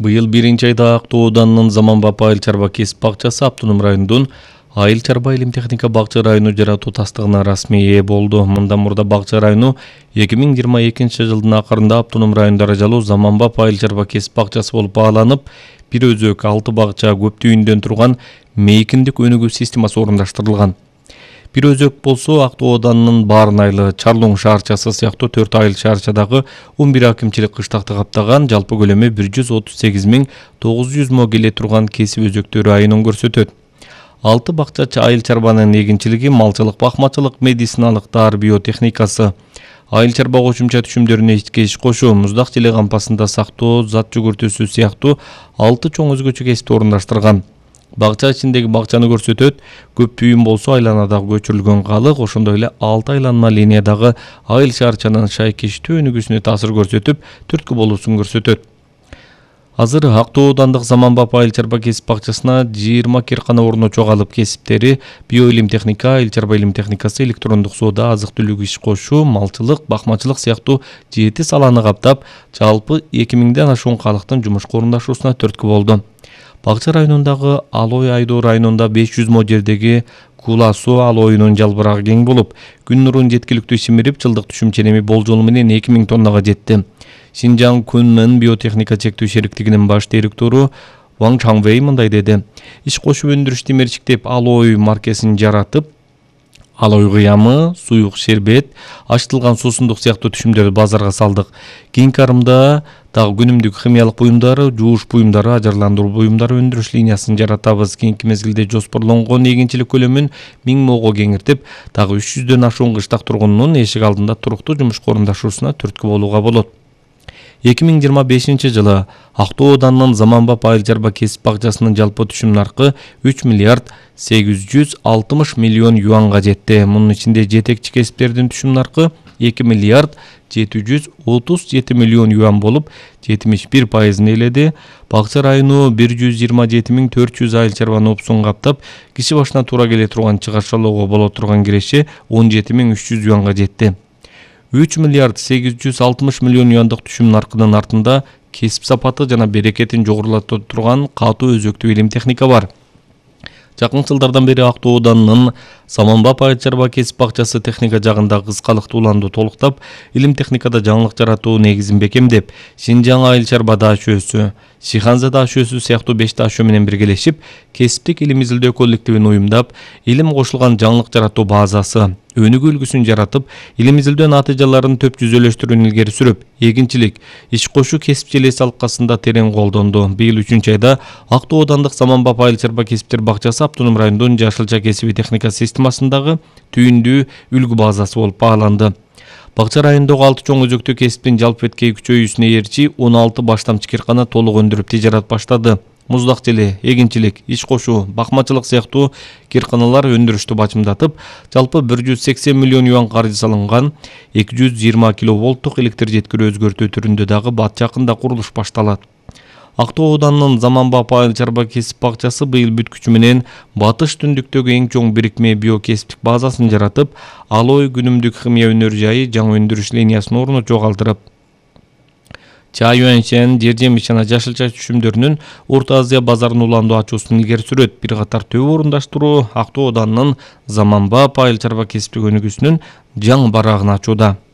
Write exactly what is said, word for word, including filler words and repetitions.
Быйыл биринчи айда Актоо ауданынын Заманбап айыл чарба кесип бакчасы Автоном районунун айыл чарба илим техника бакча району жаратуу тастыгына расмий ээ болду. Мындан мурда бакча району эки миң жыйырма экинчи жылдын акырында Автоном району даражалуу Заманбап айыл чарба кесип бакчасы болуп бааланып, бир өзөк алты бакча көп түйүндөн турган мейкиндик өнүгүү системасы орундаштырылган. Бир өзөк болсо Актоо ауданынын Барын айылы, Чарлуң шаарчасы сыяктуу төрт айыл шаарчадагы он бир акимчилик кыштакты каптаган, жалпы көлөмү бир жүз отуз сегиз миң тогуз жүз мо келе турган кесип өзөктөрү айынан көрсөтөт. алты бакча айыл чарбанын эгинчилиги малчылык, бакмачылык, медициналык, даар биотехникасы, айыл чарба кошумча түшүмдөрүнө ички иш кошуу, муздак желе кампасында сактоо, зат жүгүртүүсү сыяктуу алты чоң өзгөчө кесипти орундаштырган. Бакча ичиндеги бакчаны көрсөтөт. Көп түйүн болсо айланадагы көчүрүлгөн калык, ошондой эле алты айланма линиядагы айыл шаарчанын шайкештүү өнүгүүсүнө таасир көрсөтүп, түрткү болуусун көрсөтөт. Азыр Актоо аудандык Заманбап айыл чарба кесип бакчасына жыйырма киркана орночо калып кесиптери, биоилим техника, айыл чарба илим техникасы, электрондук соода, азык түлүк иш кошуу, малчылык, бакмачылык сыяктуу жети саланы каптап, жалпы эки миңден ашуун калыктын жумушка орундашуусуна түрткү болду. Бакча районундагы Алой Айдоо районунда беш жүз мо жердеги Кула суу алоюнун жалбырагы кең болуп, күн нурун жеткиликтүү симирип, жылдык түшүм ченеми болжолу менен эки миң тоннага жетти. Шинжаң Күнмөн биотехника чектүү шериктигинин баш директору Ван Чаңвей мындай деди: иш кошуп өндүрүштү мерчиктеп Алой маркесин жаратып, Алой кыямы, суюк шербет, ачтылган суусундук сыяктуу түшүмдөрдү базарга салдык. Кийинки арымда дагы күнүмдүк химиялык буюмдары, жууш буюмдары, ажарландыруу буюмдары өндүрүш линиясын жаратабыз. Кийинки мезгилде жоспорлонгон эгинчилик көлөмүн миң мого кеңиртип, дагы үч жүздөн ашуун кыштак тургунунун эшик алдында туруктуу жумушка орундашуусуна түрткү болууга болот. эки миң жыйырма бешинчи жылы Актоо ауданынын Заманбап айыл чарба кесип бакчасынын жалпы түшүм наркы үч миллиард сегиз жүз алтымыш миллион юанга жетти. Мунун ичинде жетекчи кесиптердин түшүм наркы эки миллиард жети жүз отуз жети миллион юан болуп, жетимиш бир пайызын ээледи. Бакча району бир жүз жыйырма жети миң төрт жүз айыл чарбаны опсун каптап, киши башына туура келе турган чыгарчалоого боло турган киреши он жети миң үч жүз юанга жетти. үч миллиард сегиз жүз алтымыш миллион юандык түшүм наркынын артында кесип сапаты жана берекетин жогорулата турган катуу өзөктүү илим техника бар. Жакын жылдардан бери Актоо ауданынын Заманбап айыл чарба кесип бакчасы техника жагында кыскалыктуу уланду толуктап, илим техникада жаңылык жаратуу негизин бекемдеп, Шинжаң айыл чарба даашөсү, Шиханза даашөсү сыяктуу беш даашө менен биргелешип, кесиптик илим изилдөө коллективин уюмдап, илим кошулган жаңылык жаратуу базасы, өнүгүү үлгүсүн жаратып, илим изилдөө натыйжаларын төп жүзөлөштүрүүнү илгери сүрүп, эгинчилик, иш кошуу кесип желеси алкасында терең колдонду. Быйыл үчүнчү айда Актоо аудандык Заманбап айыл чарба кесиптер бакчасы Автоном районунун Жашылча кесиби техника системасындагы түйүндүү үлгү базасы болуп бааланды. Бакча районундагы алты чоң өзөктүү кесиптин жалпы эткей күчөйүүсүнө ээрчи он алты баштамчы киркана толук өндүрүп тижарат баштады. Муздак желе, эгинчилик, иш кошуу, бакмачылык сыяктуу кирканалар өндүрүштү бачымдатып, жалпы бир жүз сексен миллион юан каржы салынган эки жүз жыйырма киловолттук электр жеткирүү өзгөртүү түрүндө дагы бат жакында курулуш башталат. Актоо ауданынын Заманбап айыл чарба кесип бакчасы быйыл бүт күчү менен батыш түндүктөгү эң чоң бирикме биокесиптик базасын жаратып, Алой күнүмдүк химия өнөр жайы жаңы өндүрүш линиясын орночо калтырып, чай юаньшен, жер жемиш жана жашылча түшүмдөрүнүн Орто Азия базарын уланду ачуусун илгери сүрөт. Бир катар төбө орундаштыруу Актоо ауданынын Заманбап айыл чарба кесиптик өнүгүүсүнүн жаңы барагын ачууда.